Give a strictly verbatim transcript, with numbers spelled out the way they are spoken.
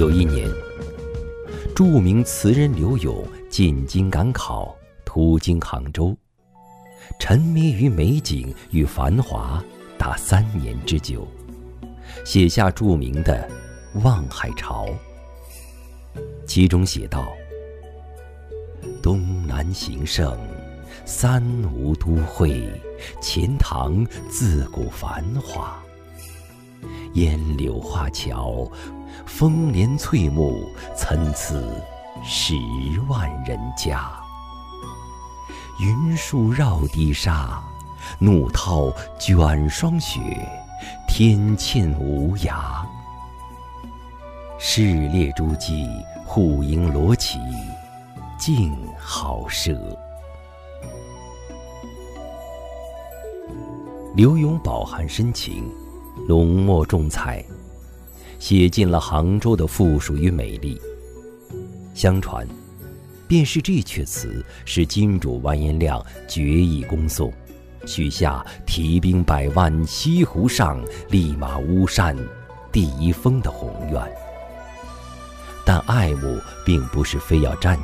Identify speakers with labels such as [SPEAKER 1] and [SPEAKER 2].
[SPEAKER 1] 有一年，著名词人柳永进京赶考，途经杭州，沉迷于美景与繁华达三年之久，写下著名的《望海潮》。其中写道：东南形胜，三吴都会，钱塘自古繁华。烟柳画桥，风帘翠幕，参差十万人家。云树绕堤沙，怒涛卷霜雪，天堑无涯。市列诸骑，户迎罗绮，静好舍。柳永饱含深情，浓墨重彩，写尽了杭州的富庶与美丽。相传，便是这阙词使金主完颜亮决意攻宋，许下提兵百万西湖上，立马巫山第一峰的宏愿。但爱慕并不是非要占